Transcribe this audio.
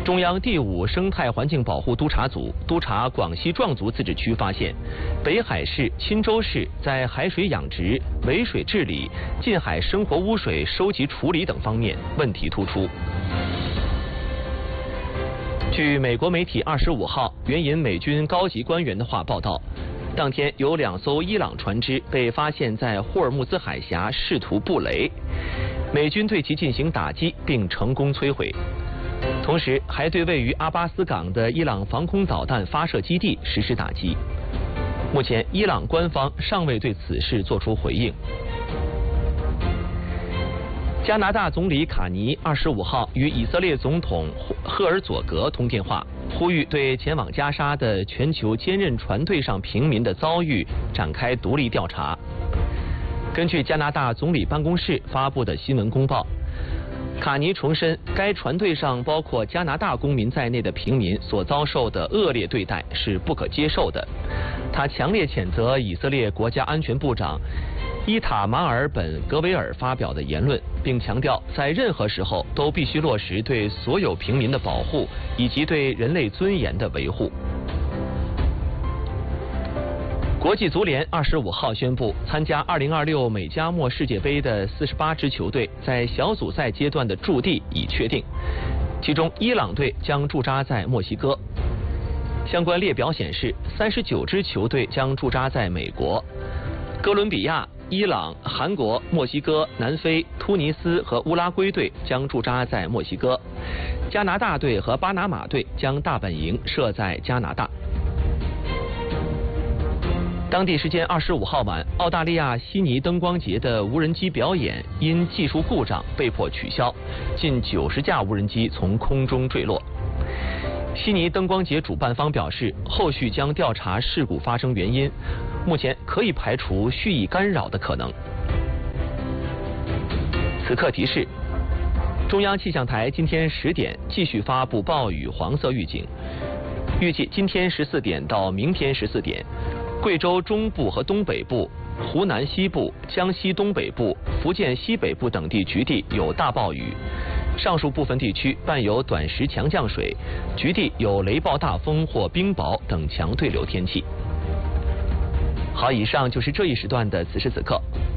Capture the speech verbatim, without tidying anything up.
中央第五生态环境保护督察组督察广西壮族自治区发现，北海市、钦州市在海水养殖、围水治理、近海生活污水收集处理等方面问题突出。据美国媒体二十五号援引美军高级官员的话报道，当天有两艘伊朗船只被发现在霍尔木兹海峡试图布雷，美军对其进行打击并成功摧毁。同时，还对位于阿巴斯港的伊朗防空导弹发射基地实施打击。目前，伊朗官方尚未对此事作出回应。加拿大总理卡尼二十五号与以色列总统赫尔佐格通电话，呼吁对前往加沙的全球坚韧船队上平民的遭遇展开独立调查。根据加拿大总理办公室发布的新闻公报，卡尼重申，该船队上包括加拿大公民在内的平民所遭受的恶劣对待是不可接受的。他强烈谴责以色列国家安全部长伊塔马尔本格维尔发表的言论，并强调在任何时候都必须落实对所有平民的保护以及对人类尊严的维护。国际足联二十五号宣布，参加二零二六美加墨世界杯的四十八支球队在小组赛阶段的驻地已确定，其中伊朗队将驻扎在墨西哥。相关列表显示，三十九支球队将驻扎在美国，哥伦比亚、伊朗、韩国、墨西哥、南非、突尼斯和乌拉圭队将驻扎在墨西哥，加拿大队和巴拿马队将大本营设在加拿大。当地时间二十五号晚，澳大利亚悉尼灯光节的无人机表演因技术故障被迫取消，近九十架无人机从空中坠落。悉尼灯光节主办方表示，后续将调查事故发生原因，目前可以排除蓄意干扰的可能。此刻提示：中央气象台今天十点继续发布暴雨黄色预警，预计今天十四点到明天十四点，贵州中部和东北部、湖南西部、江西东北部、福建西北部等地局地有大暴雨，上述部分地区伴有短时强降水，局地有雷暴大风或冰雹等强对流天气。好，以上就是这一时段的此时此刻。